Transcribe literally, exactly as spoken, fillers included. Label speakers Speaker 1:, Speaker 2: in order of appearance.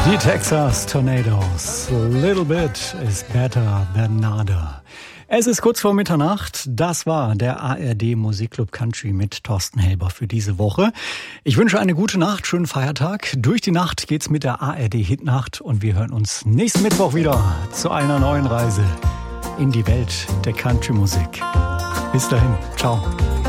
Speaker 1: Die Texas Tornadoes. Little bit is better than nada. Es ist kurz vor Mitternacht. Das war der A R D Musikclub Country mit Thorsten Helber für diese Woche. Ich wünsche eine gute Nacht, schönen Feiertag. Durch die Nacht geht's mit der A R D Hitnacht und wir hören uns nächsten Mittwoch wieder zu einer neuen Reise in die Welt der Country-Musik. Bis dahin, ciao.